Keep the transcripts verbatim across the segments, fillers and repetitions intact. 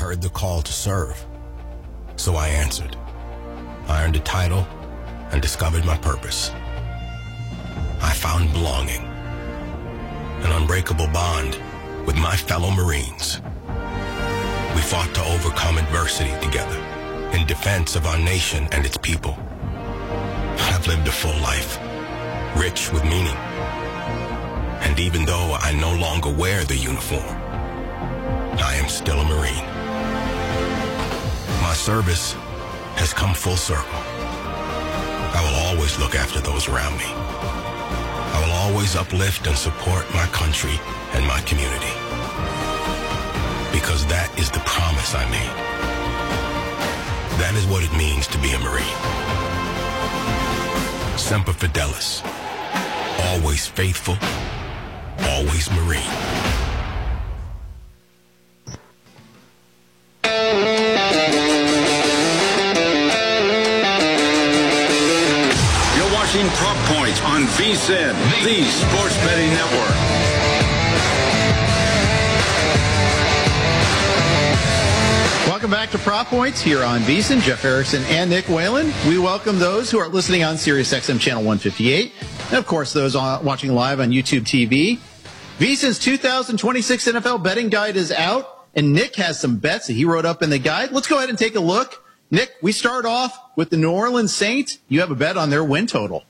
heard the call to serve. So I answered. I earned a title and discovered my purpose. I found belonging, an unbreakable bond with my fellow Marines. We fought to overcome adversity together in defense of our nation and its people. I've lived a full life, rich with meaning. And even though I no longer wear the uniform, I am still a Marine. My service has come full circle. I will always look after those around me. I will always uplift and support my country and my community. Because that is the promise I made. That is what it means to be a Marine. Semper Fidelis. Always faithful. Always Marine. You're watching Prop Points on V S I N, the Sports Betting Network. Welcome back to Prop Points here on V S I N. Jeff Erickson and Nick Whalen. We welcome those who are listening on Sirius X M Channel one fifty-eight. And, of course, those on, watching live on YouTube T V. V S I N's two thousand twenty-six N F L betting guide is out, and Nick has some bets that he wrote up in the guide. Let's go ahead and take a look. Nick, we start off with the New Orleans Saints. You have a bet on their win total.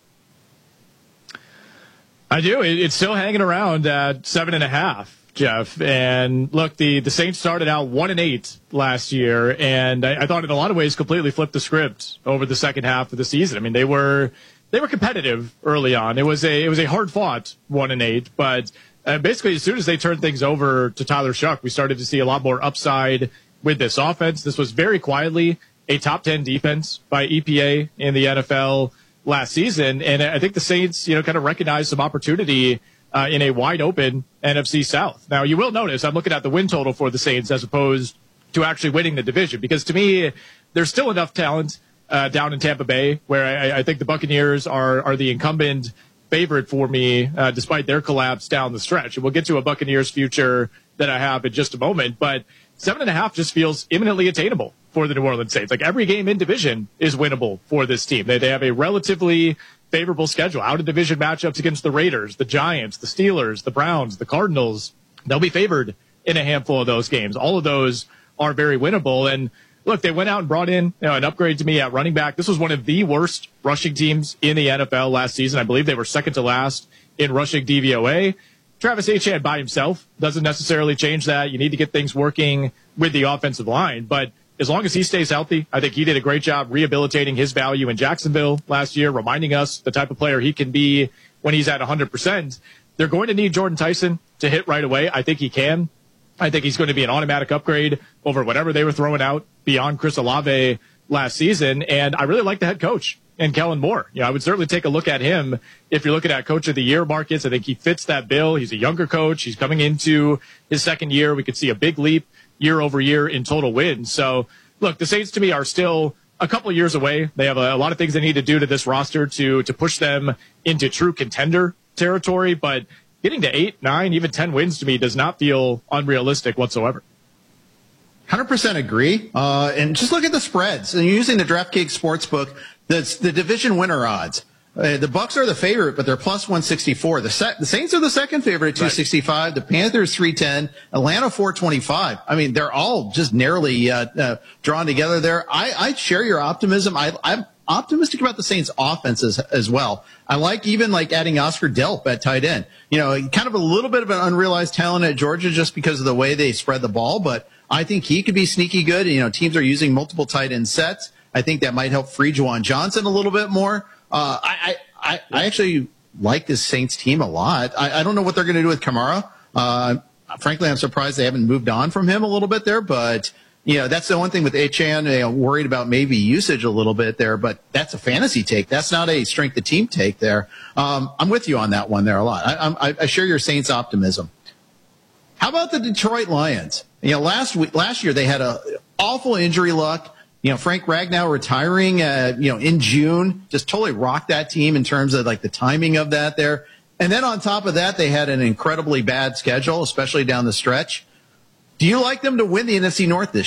I do. It's still hanging around at seven and a half, Jeff. And look, the, the Saints started out one and eight last year, and I, I thought in a lot of ways completely flipped the script over the second half of the season. I mean, they were they were competitive early on. It was a it was a hard fought one and eight, but uh, basically as soon as they turned things over to Tyler Shuck, we started to see a lot more upside with this offense. This was very quietly a top ten defense by E P A in the N F L last season. And I think the Saints, you know, kind of recognized some opportunity uh, in a wide open N F C South. Now, you will notice I'm looking at the win total for the Saints as opposed to actually winning the division, because to me, there's still enough talent uh, down in Tampa Bay where I, I think the Buccaneers are, are the incumbent favorite for me, uh, despite their collapse down the stretch. And we'll get to a Buccaneers future that I have in just a moment, but seven and a half just feels imminently attainable for the New Orleans Saints. Like, every game in division is winnable for this team. They, they have a relatively favorable schedule. Out of division matchups against the Raiders, the Giants, the Steelers, the Browns, the Cardinals. They'll be favored in a handful of those games. All of those are very winnable. And look, they went out and brought in, you know, an upgrade to me at running back. This was one of the worst rushing teams in the N F L last season. I believe they were second to last in rushing D V O A. Travis Etienne by himself doesn't necessarily change that. You need to get things working with the offensive line. But as long as he stays healthy, I think he did a great job rehabilitating his value in Jacksonville last year, reminding us the type of player he can be when he's at one hundred percent. They're going to need Jordan Tyson to hit right away. I think he can. I think he's going to be an automatic upgrade over whatever they were throwing out beyond Chris Olave last season. And I really like the head coach and Kellen Moore. You know, I would certainly take a look at him if you're looking at coach of the year markets. I think he fits that bill. He's a younger coach. He's coming into his second year. We could see a big leap year over year in total wins. So, look, the Saints to me are still a couple of years away. They have a, a lot of things they need to do to this roster to to push them into true contender territory. But getting to eight, nine, even ten wins to me does not feel unrealistic whatsoever. one hundred percent agree. Uh, and just look at the spreads. And using the DraftKings Sportsbook, that's the division winner odds. Uh, the Bucs are the favorite, but they're plus one sixty-four. The, se- the Saints are the second favorite at two sixty-five. Right. The Panthers three ten. Atlanta four twenty-five. I mean, they're all just narrowly uh, uh, drawn together there. I, I share your optimism. I, I'm optimistic about the Saints' offenses as well. I like even like adding Oscar Delp at tight end. You know, kind of a little bit of an unrealized talent at Georgia just because of the way they spread the ball, but I think he could be sneaky good. You know, teams are using multiple tight end sets. I think that might help free Juwan Johnson a little bit more. Uh, I, I, I actually like this Saints team a lot. I, I don't know what they're going to do with Kamara. Uh, frankly, I'm surprised they haven't moved on from him a little bit there, but you know, that's the one thing with Etienne, you know, worried about maybe usage a little bit there, but that's a fantasy take. That's not a strength of team take there. Um, I'm with you on that one there a lot. I, I, I share your Saints optimism. How about the Detroit Lions? You know, last week, last year they had a awful injury luck. You know, Frank Ragnow retiring, uh, you know, in June, just totally rocked that team in terms of like the timing of that there. And then on top of that, they had an incredibly bad schedule, especially down the stretch. Do you like them to win the N F C North this